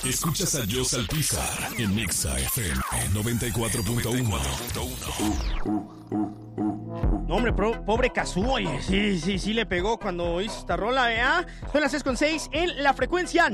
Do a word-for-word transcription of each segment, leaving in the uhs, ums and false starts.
Escuchas a Joss Alpizar en Nexa F M noventa y cuatro punto uno. No, hombre, pro, pobre Cazú, oye, sí, sí, sí le pegó cuando hizo esta rola, ¿eh? Son las seis con seis en la frecuencia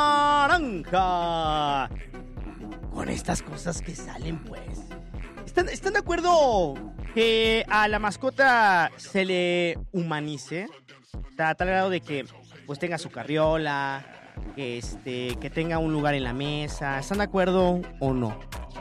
naranja. Con estas cosas que salen, pues. ¿Están, ¿Están de acuerdo que a la mascota se le humanice? A tal grado de que pues tenga su carriola, que, este, que tenga un lugar en la mesa. ¿Están de acuerdo o no?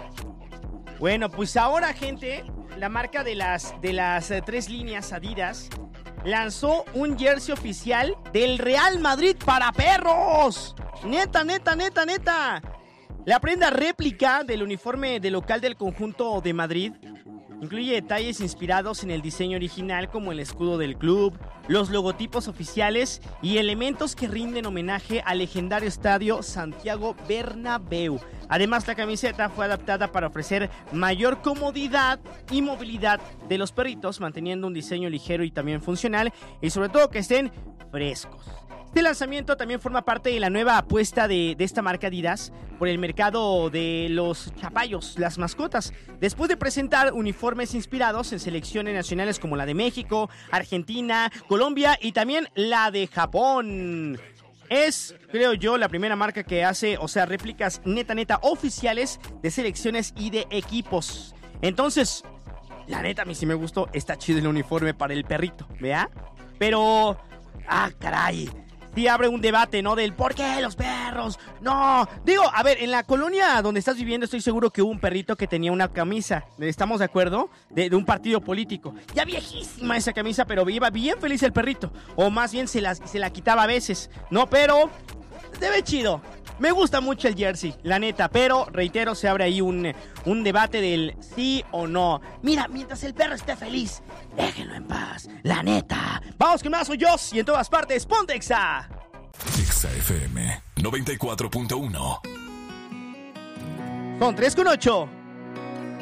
Bueno, pues ahora, gente, la marca de las, de las eh, tres líneas Adidas lanzó un jersey oficial del Real Madrid para perros. Neta, neta, neta, neta. La prenda réplica del uniforme de local del conjunto de Madrid incluye detalles inspirados en el diseño original, como el escudo del club, los logotipos oficiales y elementos que rinden homenaje al legendario estadio Santiago Bernabéu. Además, la camiseta fue adaptada para ofrecer mayor comodidad y movilidad de los perritos, manteniendo un diseño ligero y también funcional, y sobre todo que estén frescos. Este lanzamiento también forma parte de la nueva apuesta de, de esta marca Adidas por el mercado de los chapayos, las mascotas, después de presentar uniformes inspirados en selecciones nacionales como la de México, Argentina, Colombia y también la de Japón. Es, creo yo, la primera marca que hace, o sea, réplicas neta neta oficiales de selecciones y de equipos. Entonces, la neta, a mí sí me gustó, está chido el uniforme para el perrito, ¿vea? Pero, ah, caray, sí abre un debate, ¿no? Del ¿por qué los perros? No, digo, a ver, en la colonia donde estás viviendo estoy seguro que hubo un perrito que tenía una camisa, ¿estamos de acuerdo? De, de un partido político. Ya viejísima esa camisa, pero iba bien feliz el perrito. O más bien se la, se la quitaba a veces, ¿no? Pero se ve chido. Me gusta mucho el jersey, la neta, pero reitero, se abre ahí un, un debate del sí o no. Mira, mientras el perro esté feliz, déjenlo en paz, la neta. Vamos que más soy yo y en todas partes, ponte Exa. Exa F M noventa y cuatro punto uno. Son tres con ocho.